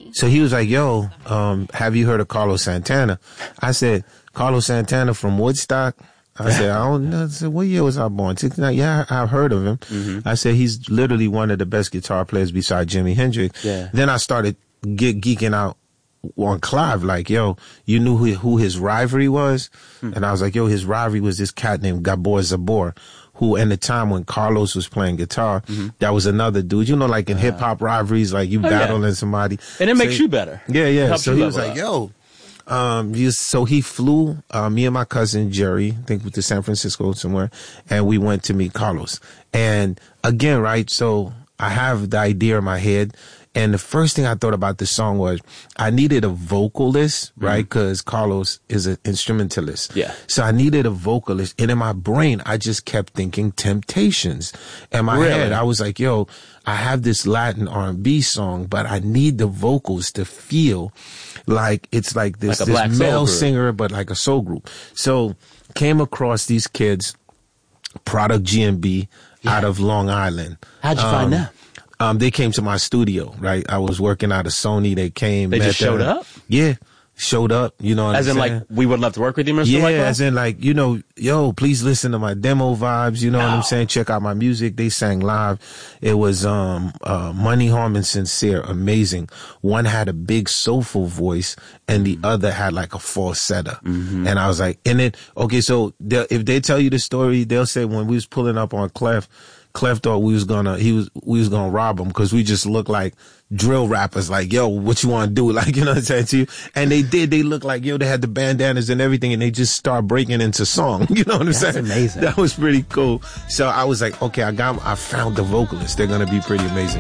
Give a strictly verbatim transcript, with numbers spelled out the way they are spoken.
So he was like, yo, um, have you heard of Carlos Santana? I said, Carlos Santana from Woodstock? I said, I don't know. I said, what year was I born? Yeah, I've heard of him. Mm-hmm. I said, he's literally one of the best guitar players besides Jimi Hendrix. Yeah. Then I started get geeking out on Clive, like, yo, you knew who, who his rivalry was? Mm-hmm. And I was like, yo, his rivalry was this cat named Gabor Zabor, who in the time when Carlos was playing guitar, mm-hmm. that was another dude. You know, like in uh, hip-hop rivalries, like you oh, battling yeah. somebody. And it so makes he, you better. Yeah, yeah. Helps so he was like, up. yo... Um, he was, so he flew, uh, me and my cousin Jerry, I think to San Francisco somewhere, and we went to meet Carlos. And again, right, so I have the idea in my head, and the first thing I thought about this song was I needed a vocalist, mm-hmm. right, because Carlos is an instrumentalist. Yeah. So I needed a vocalist, and in my brain, I just kept thinking Temptations. In my really? head, I was like, yo, I have this Latin R and B song, but I need the vocals to feel like it's like this, like this male singer, but like a soul group. So came across these kids, Product G M B, yeah. out of Long Island. How'd you um, find them? Um, they came to my studio, right? I was working out of Sony. They came. They just showed them. up? Yeah. Showed up, you know what As I'm in, saying? like, we would love to work with you or something yeah, like that? as in, like, you know, yo, please listen to my demo vibes, you know no. what I'm saying? Check out my music. They sang live. It was, um, uh, Money, Harm, and Sincere. Amazing. One had a big soulful voice, and the other had, like, a falsetto. Mm-hmm. And I was like, and then, okay, so if they tell you the story, they'll say when we was pulling up on Clef, Clef thought we was gonna, he was, we was gonna rob him because we just looked like drill rappers, like, yo, what you want to do? Like, you know what I'm saying to you? And they did, they looked like, yo, they had the bandanas and everything, and they just start breaking into song. You know what I'm That's saying? That's amazing. That was pretty cool. So I was like, okay, I got, I found the vocalists. They're gonna be pretty amazing.